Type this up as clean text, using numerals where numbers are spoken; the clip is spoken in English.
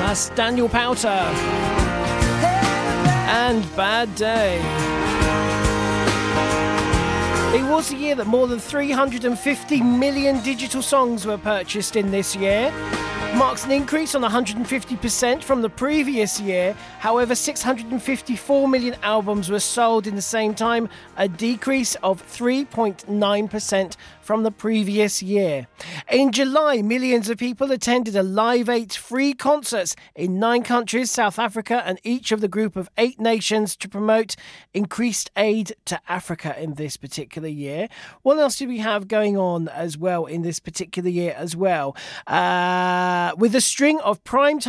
That's Daniel Powter and Bad Day. It was a year that more than 350 million digital songs were purchased in this year. Marks an increase on 150% from the previous year. However, 654 million albums were sold in the same time, a decrease of 3.9% from the previous year. In July, millions of people attended a Live 8 free concerts in 9 countries, South Africa and each of the group of 8 nations to promote increased aid to Africa in this particular year. What else do we have going on as well in this particular year as well? With a string of prime